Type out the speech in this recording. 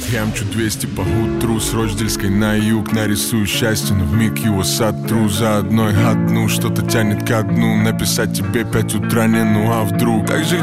Я мчу 200 по утру с Рочдельской на юг. Нарисую счастье, но вмиг его сотру. За одной одну, что-то тянет ко дну. Написать тебе 5 утра, не ну а вдруг. Так же